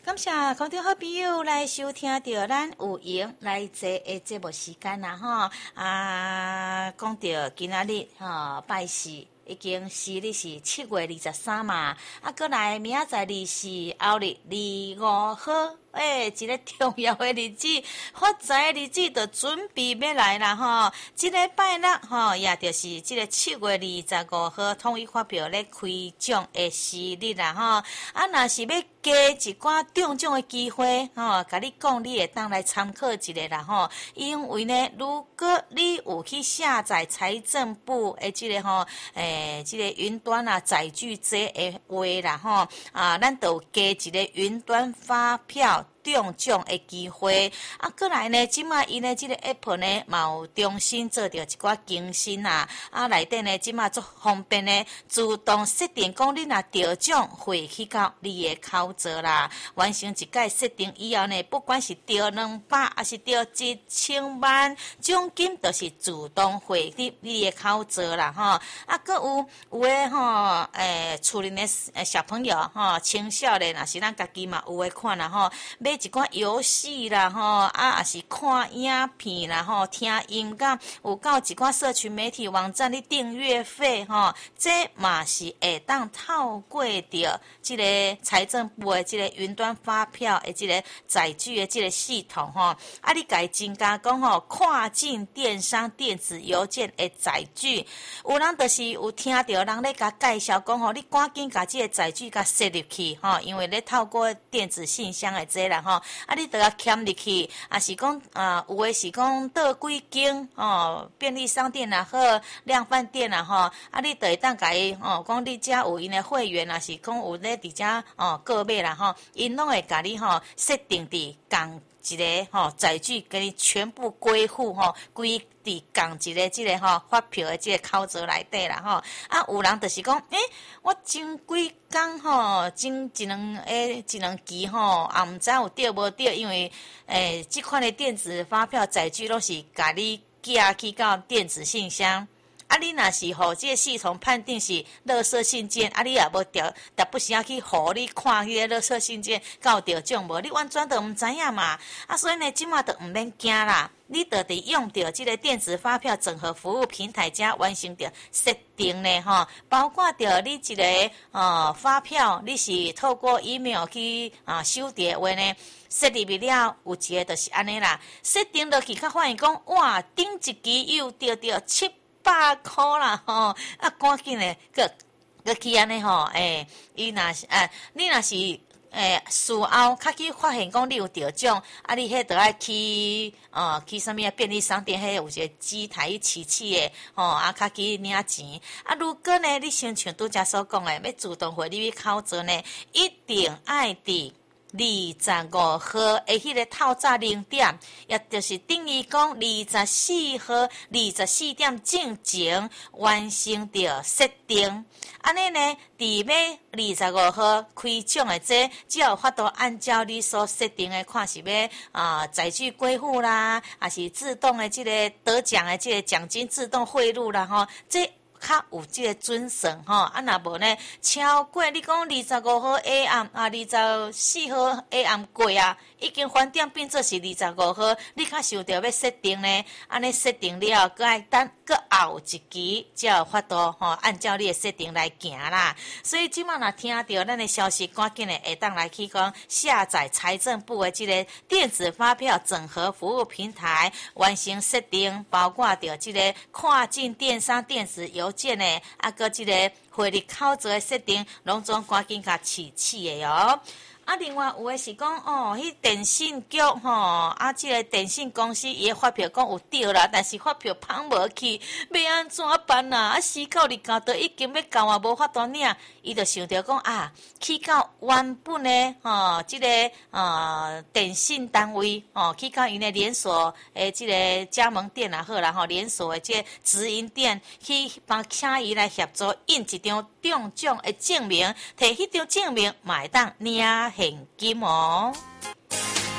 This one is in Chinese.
感谢空中好朋友来收听到咱有闲来坐的节目时间啦吼讲到今仔日拜四已经是7月23嘛，过来明仔载24后日25号。一个重要的日子，发财的日子就准备要来啦吼！这个拜六吼，也就是这个7月25号统一发表咧开奖的时日啦吼！若是要加一寡中奖的机会吼，甲你讲，你会当来参考一下啦吼！因为呢，如果你有去下载财政部的这个吼，这个云端载具这的话啦吼，咱就加一个云端发票。中奖的机会过来呢，即马因的即个 App 呢，嘛有重新做着一寡更新内底呢，即马足方便呢，自动设定讲你若得奖汇去到你的口座啦。完成一届设定以后呢，不管是得200还是得1000万，奖金都是自动汇入你的口座啦吼。搁有的吼，厝里的小朋友吼，青少年若是咱家己嘛有的看啦吼，买一寡游戏啦吼，也是看影片啦吼，听音乐，有到一寡社群媒体网站的订阅费吼，这嘛是会当透过着这个财政部的这个云端发票的这个载具的这个系统吼，你该增加讲吼，跨境电商电子邮件的载具，有人就是有听到人咧甲介绍讲吼，你赶紧甲这个载具甲设入去吼，因为咧透过电子信箱的这啦吼，你都要嵌入去，是讲有的是讲倒几间便利商店也好，量贩店啦吼，你就会当甲伊讲你遮有因的会员，也是讲有咧伫遮购买啦吼，因拢会甲你设定伫共一个载具，给你全部归户归伫共一个这个发票的这个口座内底啦吼。有人就是讲，我前几工前一两期也毋知有对无对，因为这款的电子发票载具拢是甲你寄去到电子信箱。你若是这个系统判定是垃圾信件，你也无调，但不时要去你看迄个垃圾信件到得奖无，你完全都毋知影嘛。所以呢，即马都毋免惊啦，你就得用着这个电子发票整合服务平台加完成着设定呢包括着你一个发票，你是透过 email 去收到的话呢，设入去了，有一个就是安尼啦，设定落去，较发现讲哇，顶一期又得到700块啦赶紧咧，搁去安尼伊若是你若是事后较去发现讲你有得奖，你迄着爱去啥物便利商店，迄有一个机台机器的较去领钱。如果呢，你像拄则所讲的，要自动汇你口座呢，一定爱伫25号的迄个透早0点，也就是等于讲24号24点正前完成着设定。安尼呢，伫要25号开奖的这，只要法度按照你所设定的，看是要载具归户啦，还是自动的这个得奖的这个奖金自动汇入啦这较有这个准绳若无呢，超过你讲25号下暗24号下暗过已经翻点变做是25号，你较想着要设定呢，安尼设定了，搁爱等搁后一期才有法度按照你的设定来行啦。所以即马若听到咱的消息，赶紧的会当来去讲下载财政部的这个电子发票整合服务平台，完成设定，包括着这个跨境电商电子邮件的，搁这个汇入口座的设定，拢总赶紧甲试的哦。另外有的是讲迄电信局这个电信公司伊的发票讲有对啦，但是发票放无去，要安怎办啊？时到日到都已经要到无法度领，伊就想着讲去到原本的这个电信单位去到因的连锁的这个加盟店也好啦连锁的这个直营店去请伊来协助印一张中奖的证明，摕迄张证明嘛会当领现金哦。